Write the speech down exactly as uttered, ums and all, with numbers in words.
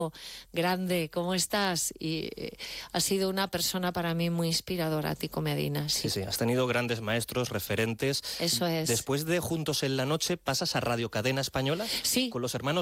grande, ¿cómo estás? Y eh, has sido una persona para mí muy inspiradora, Tico Medina. Sí, sí, sí, has tenido grandes maestros, referentes. Eso es. Después de Juntos en la Noche, ¿pasas a Radio Cadena Española? Sí. Con los hermanos